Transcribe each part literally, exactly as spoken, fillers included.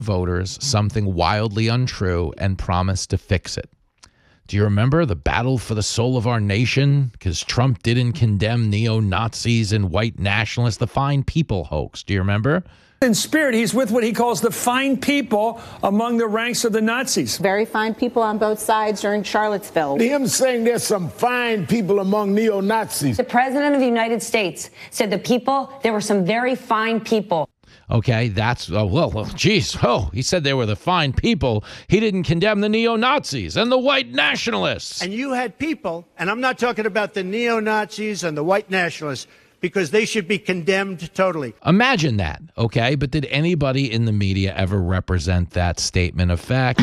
voters something wildly untrue and promise to fix it. Do you remember the battle for the soul of our nation? Because Trump didn't condemn neo-Nazis and white nationalists, the fine people hoax. Do you remember? In spirit, he's with what he calls the fine people among the ranks of the Nazis. Very fine people on both sides during Charlottesville. Him saying there's some fine people among neo-Nazis. The president of the United States said the people, there were some very fine people. Okay, that's, oh, well, well, geez, oh, he said they were the fine people. He didn't condemn the neo-Nazis and the white nationalists. And you had people, and I'm not talking about the neo-Nazis and the white nationalists, because they should be condemned totally. Imagine that, okay? But did anybody in the media ever represent that statement of fact?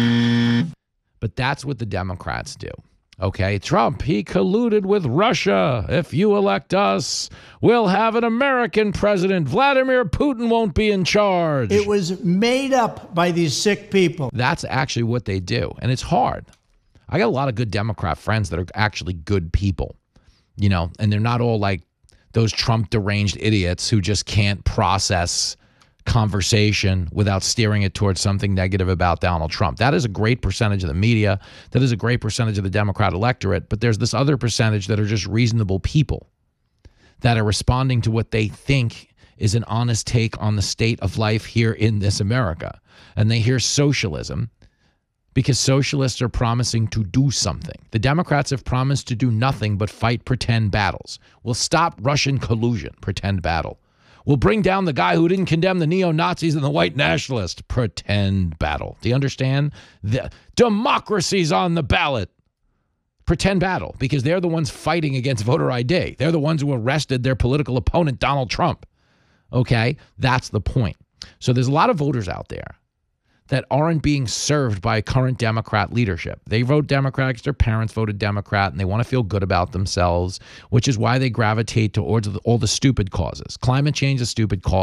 But that's what the Democrats do, okay? Trump, he colluded with Russia. If you elect us, we'll have an American president. Vladimir Putin won't be in charge. It was made up by these sick people. That's actually what they do, and it's hard. I got a lot of good Democrat friends that are actually good people, you know, and they're not all like those Trump deranged idiots who just can't process conversation without steering it towards something negative about Donald Trump. That is a great percentage of the media. That is a great percentage of the Democrat electorate. But there's this other percentage that are just reasonable people that are responding to what they think is an honest take on the state of life here in this America. And they hear socialism because socialists are promising to do something. The Democrats have promised to do nothing but fight pretend battles. We'll stop Russian collusion, pretend battle. We'll bring down the guy who didn't condemn the neo-Nazis and the white nationalists, pretend battle. Do you understand? The democracy's on the ballot. Pretend battle, because they're the ones fighting against voter I D. They're the ones who arrested their political opponent, Donald Trump. Okay? That's the point. So there's a lot of voters out there that aren't being served by current Democrat leadership. They vote Democrat because their parents voted Democrat and they want to feel good about themselves, which is why they gravitate towards all the stupid causes. Climate change is a stupid cause.